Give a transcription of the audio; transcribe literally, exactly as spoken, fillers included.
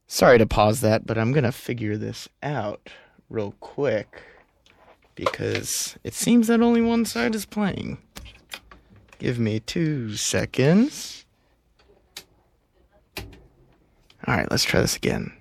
Sorry to pause that, but I'm gonna figure this out real quick because it seems that only one side is playing. Give me two seconds. Alright, let's try this again.